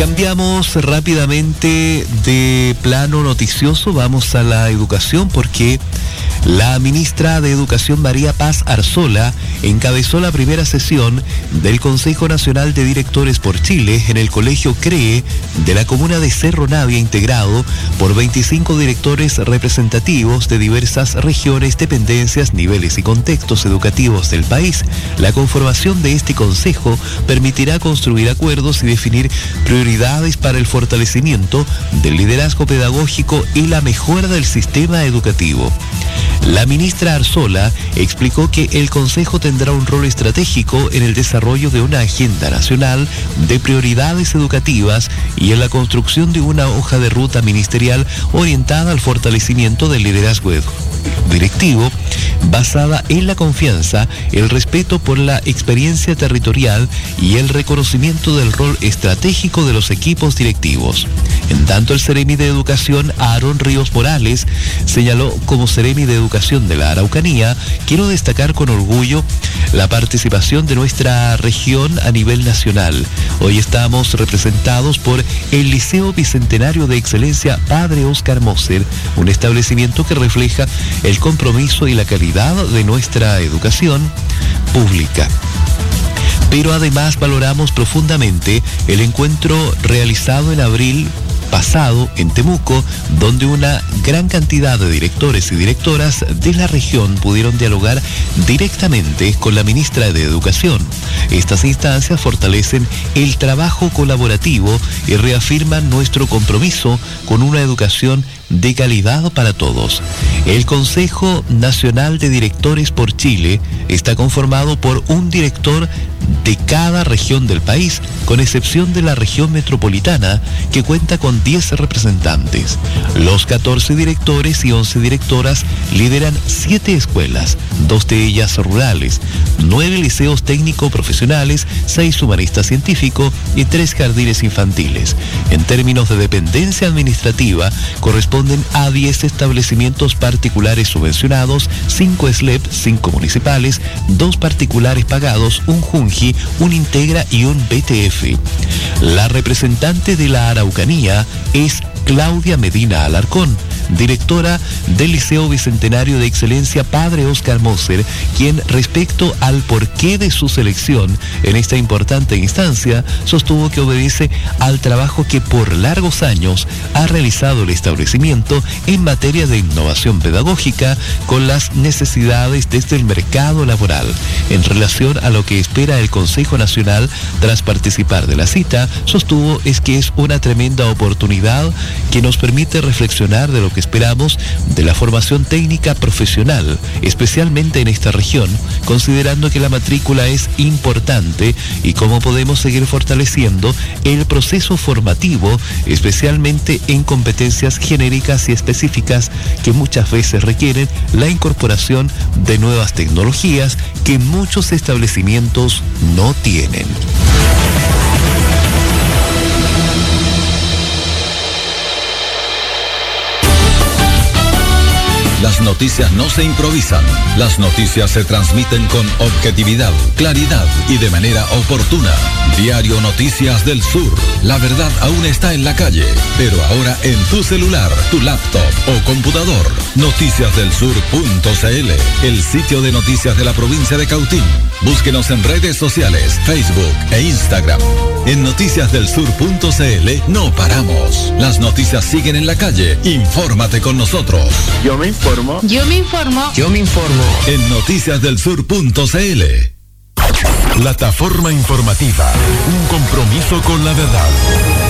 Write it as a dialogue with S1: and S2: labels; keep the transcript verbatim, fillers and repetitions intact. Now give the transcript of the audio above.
S1: Cambiamos rápidamente de plano noticioso, vamos a la educación porque la ministra de Educación María Paz Arzola encabezó la primera sesión del Consejo Nacional de Directores por Chile en el Colegio CREE de la comuna de Cerro Navia, integrado por veinticinco directores representativos de diversas regiones, dependencias, niveles y contextos educativos del país. La conformación de este consejo permitirá construir acuerdos y definir prioridades para el fortalecimiento del liderazgo pedagógico y la mejora del sistema educativo. La ministra Arzola explicó que el Consejo tendrá un rol estratégico en el desarrollo de una agenda nacional de prioridades educativas y en la construcción de una hoja de ruta ministerial orientada al fortalecimiento del liderazgo directivo, basada en la confianza, el respeto por la experiencia territorial y el reconocimiento del rol estratégico de los equipos directivos. En tanto, el Ceremi de Educación, Aarón Ríos Morales, señaló como Ceremi de Educación de la Araucanía: quiero destacar con orgullo la participación de nuestra región a nivel nacional. Hoy estamos representados por el Liceo Bicentenario de Excelencia Padre Óscar Moser, un establecimiento que refleja el compromiso y la calidad de nuestra educación pública. Pero además valoramos profundamente el encuentro realizado en abril pasado en Temuco, donde una gran cantidad de directores y directoras de la región pudieron dialogar directamente con la ministra de Educación. Estas instancias fortalecen el trabajo colaborativo y reafirman nuestro compromiso con una educación de calidad para todos. El Consejo Nacional de Directores por Chile está conformado por un director de cada región del país, con excepción de la región metropolitana, que cuenta con diez representantes. Los catorce directores y once directoras lideran siete escuelas, dos de ellas rurales, nueve liceos técnico-profesionales, seis humanistas científicos y tres jardines infantiles. En términos de dependencia administrativa, corresponden a diez establecimientos particulares subvencionados, cinco S L E P, cinco municipales, dos particulares pagados, un Junji, un Integra y un B T F. La representante de la Araucanía es Claudia Medina Alarcón, directora del Liceo Bicentenario de Excelencia Padre Óscar Moser, quien, respecto al porqué de su selección en esta importante instancia, sostuvo que obedece al trabajo que por largos años ha realizado el establecimiento en materia de innovación pedagógica con las necesidades desde el mercado laboral. En relación a lo que espera el Consejo Nacional tras participar de la cita, sostuvo es que es una tremenda oportunidad que nos permite reflexionar de lo que esperamos de la formación técnica profesional, especialmente en esta región, considerando que la matrícula es importante y cómo podemos seguir fortaleciendo el proceso formativo, especialmente en competencias genéricas y específicas que muchas veces requieren la incorporación de nuevas tecnologías que muchos establecimientos no tienen.
S2: Las noticias no se improvisan, las noticias se transmiten con objetividad, claridad y de manera oportuna. Diario Noticias del Sur, la verdad aún está en la calle, pero ahora en tu celular, tu laptop o computador. noticias del sur punto c l, el sitio de noticias de la provincia de Cautín. Búsquenos en redes sociales, Facebook e Instagram. En noticias del sur punto c l no paramos. Las noticias siguen en la calle. Infórmate con nosotros.
S3: Yo me informo.
S4: Yo me informo.
S5: Yo me informo.
S2: En noticias del sur punto c l.
S6: Plataforma informativa. Un compromiso con la verdad.